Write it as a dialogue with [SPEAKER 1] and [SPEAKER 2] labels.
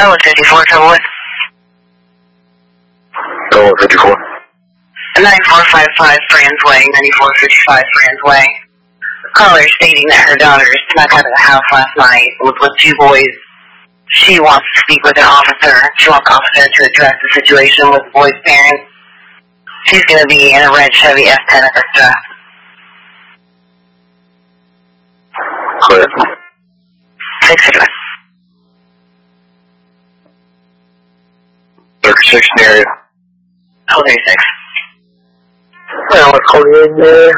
[SPEAKER 1] Hello, 54, Trouble.
[SPEAKER 2] Hello, 54.
[SPEAKER 1] 9455 Franz Way, 9455 Franz Way. Caller stating that her daughter snuck out of the house last night with two boys. She wants to speak with an officer. She wants the officer to address the situation with the boys' parents. She's going to be in a red Chevy F10 at her stuff.
[SPEAKER 2] Clear.
[SPEAKER 1] 6-6.
[SPEAKER 2] 36 in the area.
[SPEAKER 1] Oh, 36.
[SPEAKER 2] Well, let's call you in there.